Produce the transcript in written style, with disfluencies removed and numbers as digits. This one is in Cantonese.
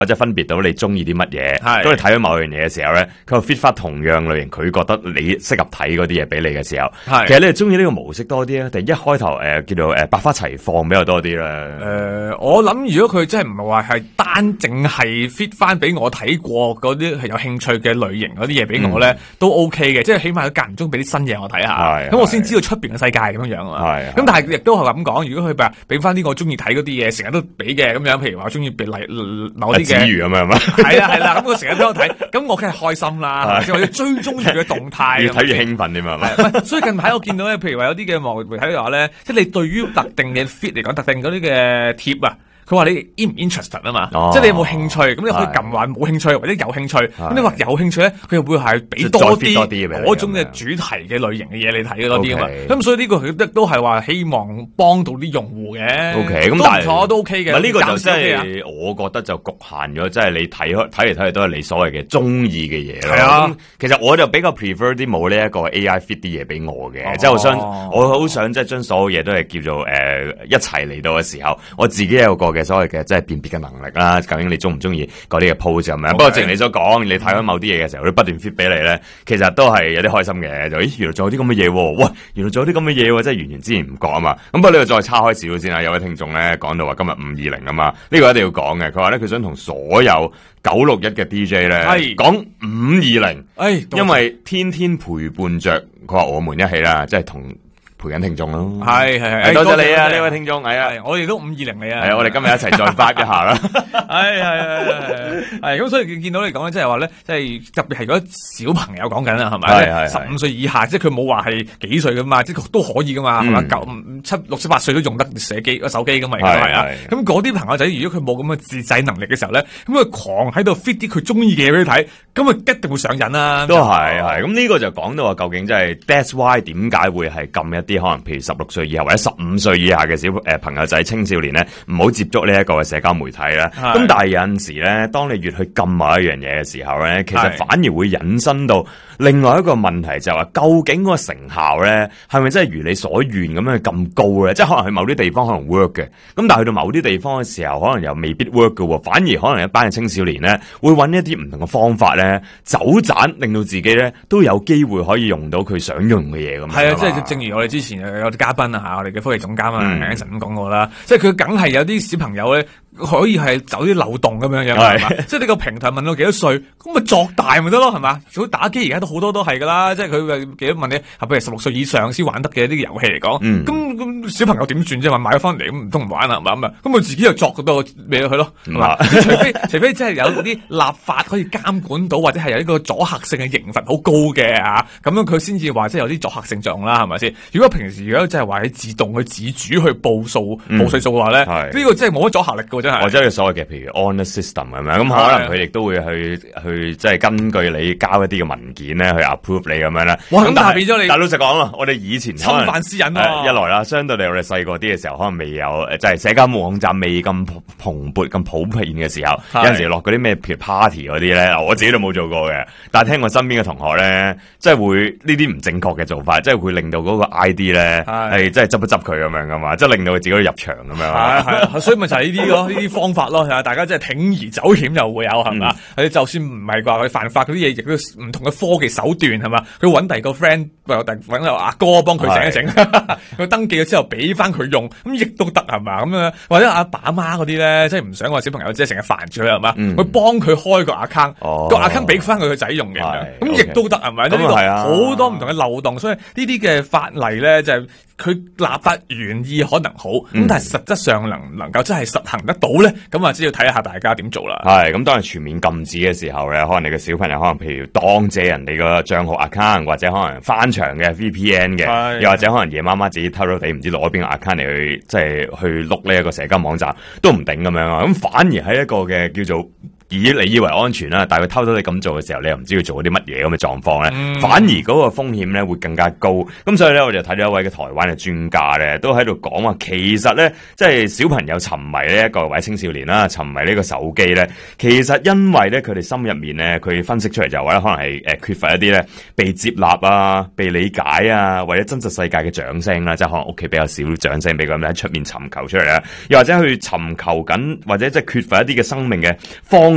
或者分別到你中意啲乜嘢，當你睇咗某樣嘢嘅時候咧，佢會 fit 翻同樣類型，佢覺得你適合睇嗰啲嘢俾你嘅時候，其實你係中意呢個模式多啲啊，定一開頭叫做百花齊放比較多啲咧？ 我諗如果佢真係唔係話係單淨係 fit 翻俾我睇過嗰啲係有興趣嘅類型嗰啲嘢俾我咧，都 OK 嘅，即係起碼佢間唔中俾啲新嘢我睇下，咁我先知道出邊嘅世界咁樣啊。咁但係亦都係咁講，如果佢俾翻啲我中意睇嗰啲嘢，成日都俾嘅咁樣，譬如話中意俾某啲嘅。 子瑜咁樣嘛， 係啦，咁我成日都有睇，咁我梗係開心啦，或者追蹤住佢嘅動態， 越睇越興奮添啊嘛。 所以近排我見到咧，譬如話有啲嘅網媒體話咧，即係你對於特定嘅 fit 嚟講，特定嗰啲嘅貼啊。佢話你 in 唔 interested 啊嘛，即係你有冇興趣，咁你可以撳話冇興趣或者有興趣，咁你話有興趣咧，佢又會係俾多啲嗰種嘅主題嘅類型嘅嘢你睇多啲啊嘛，咁所以呢個佢都係話希望幫到啲用戶嘅。 OK， 咁但係都 OK 嘅。 呢個就真係我覺得就局限咗，即係你睇嚟睇去都係你所謂嘅中意嘅嘢咯。係啊，其實我就比較 prefer 啲冇呢一個 AI fit 啲嘢俾我嘅，即係我好想即係將所有嘢都係叫做一齊嚟到嘅時候，我自己有個嘅所謂嘅即係辨別嘅能力啦，究竟你中唔中意嗰啲嘅 pose 咁樣？不過正如你所講，你睇緊某啲嘢嘅時候，佢不斷 fit 俾你咧，其實都係有啲開心嘅。就原來仲有啲咁嘅嘢喎，哇！原來仲有啲咁嘅嘢喎，即係完全之前唔覺啊嘛。咁不過呢個再叉開少少先啦。有位聽眾咧講到話今日520啊嘛，呢個一定要講嘅。佢話咧佢想同所有961嘅 DJ 咧講520，因為天天陪伴着，佢話我們一起啦，即係同。陪緊聽眾咯， 係， 多謝你啊呢位聽眾，係啊， 我哋都520你啊， 係啊，我哋今日一齊再發一下啦， 係，咁所以見到你講咧，即係話咧，即係特別係嗰啲小朋友講緊啊，係咪？15歲以下，即係佢冇話係幾歲噶嘛，即係都可以噶嘛，係嘛？6、7、8歲都用得手機噶嘛，係啊，咁嗰啲朋友仔，如果佢冇咁嘅自制能力嘅時候咧，咁佢狂喺度 fit 啲佢中意嘅嘢俾你睇，咁啊一定會上癮啦。 都係，咁呢個就講到話究竟即係 that's why 點解會係撳一啲可能譬如16歲以下或者15歲以下嘅朋友仔、青少年咧，唔好接觸呢一個嘅社交媒體啦。咁但係有陣時咧，當你越去禁某一樣嘢嘅時候咧，其實反而會引申到另外一個問題，就係話究竟個成效咧係咪真係如你所願咁樣咁高咧？即係可能去某啲地方可能 work 嘅，咁但係去到某啲地方嘅時候，可能又未必 work 嘅，反而可能一班嘅青少年咧會揾一啲唔同嘅方法咧走盞，令到自己咧都有機會可以用到佢想用嘅嘢咁。係啊，即係正如我哋之前有啲嘉賓啊，我哋嘅科技總監啊 Anson 咁講過啦，即係佢梗係有啲小朋友咧可以係走啲漏洞咁樣係嘛？即係呢個平台問到幾多歲，咁咪作大咪得咯，係嘛？如果打機而家都好多都係噶啦，即係佢幾多問你，譬如16歲以上先玩得嘅呢個遊戲嚟講，咁小朋友點算啫？話買咗翻嚟咁唔通唔玩啊？係嘛？咁佢自己又作嗰多嘢去咯，係嘛？除非真係有啲立法可以監管到，或者係有呢個阻嚇性嘅刑罰好高嘅咁樣佢先至話即係有啲阻嚇性作用啦，係咪先？如果平時如果真係話你自動去自主去報數報稅數嘅話咧，呢個真係冇乜阻嚇力嘅，真係。或者所謂嘅譬如 honor system 咁樣，咁可能佢哋都會去即係根據你交一啲嘅文件咧去 approve 你咁樣啦。 哇！咁但係變咗你， 但老實講啦，我哋以前侵犯私隱一來啦，相對嚟我哋細個啲嘅時候，可能未有即係社交網站未咁蓬勃咁普遍嘅時候，有陣時落嗰啲咩譬如 party 嗰啲咧，我自己都冇做過嘅，但係聽我身邊嘅同學咧，即係會呢啲唔正確嘅做法，即係會令到嗰個 ID 咧係即係執一執佢咁樣噶嘛，即係令到佢自己都入場咁樣。 係，所以咪就係呢啲咯，呢啲方法咯，大家即係鋌而走險又會有係嘛？佢就算唔係話佢犯法嗰啲嘢，亦都唔同嘅科技手段係嘛？佢揾第二個 friend，揾個阿哥幫佢整一整，佢登記咗之後俾翻佢用，咁亦都得係嘛？咁樣或者阿爸阿媽嗰啲咧，即係唔想話小朋友即係成日煩住佢係嘛？佢幫佢開個 account，個 account 俾翻佢個仔用嘅，咁亦都得係咪？呢度好多唔同嘅漏洞，所以呢啲嘅法例咧就係佢立法原意可能好，咁但係實質上能夠真係實行得到咧，咁啊只要睇下大家點做啦。 係咁，當係全面禁止嘅時候咧，可能你嘅小朋友可能譬如當借人哋個賬號 account， 或者可能翻牆嘅 VPN 嘅，又或者可能夜媽媽自己偷偷地唔知攞邊個 account 嚟去即係去碌呢一個社交網站都唔定咁樣啊。咁反而喺一個嘅叫做你以為安全啦，但係佢偷偷地咁做嘅時候，你又唔知佢做咗啲乜嘢咁嘅狀況咧，反而嗰個風險咧會更加高。咁所以咧，我就睇到一位嘅台灣嘅專家咧，都喺度講話，其實咧，即係小朋友沉迷呢一個或者青少年啦，沉迷呢個手機咧，其實因為咧佢哋心入面咧，佢分析出嚟就話咧，可能係缺乏一啲咧被接納啊、被理解啊，或者真實世界嘅掌聲啦，即係可能屋企比較少掌聲俾佢咁喺出面尋求出嚟啦，又或者去尋求緊或者即係缺乏一啲嘅生命嘅方